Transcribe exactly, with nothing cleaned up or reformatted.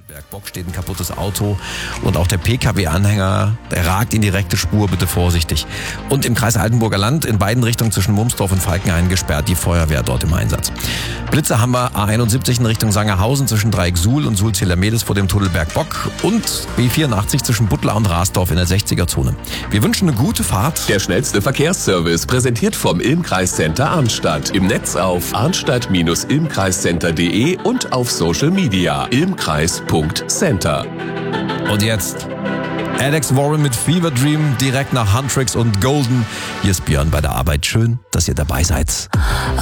Bergbock steht ein kaputtes Auto und auch der P K W-Anhänger, der ragt in die rechte Spur, bitte vorsichtig. Und im Kreis Altenburger Land in beiden Richtungen zwischen Mumsdorf und Falkenhayn gesperrt, die Feuerwehr dort im Einsatz. Blitze haben wir A einundsiebzig in Richtung Sangerhausen zwischen Dreieck Suhl und Suhl-Zielermedes vor dem Tunnel Bergbock und B vierundachtzig zwischen Buttlar und Rasdorf in der sechziger-Zone. Wir wünschen eine gute Fahrt. Der schnellste Verkehrsservice präsentiert vom Ilmkreiscenter Arnstadt. Im Netz auf arnstadt Bindestrich ilmkreiscenter punkt de und auf Social Media ilmkreis Punkt center. Und jetzt Alex Warren mit Fever Dream direkt nach Huntrix und Golden. Hier ist Björn bei der Arbeit. Schön, dass ihr dabei seid.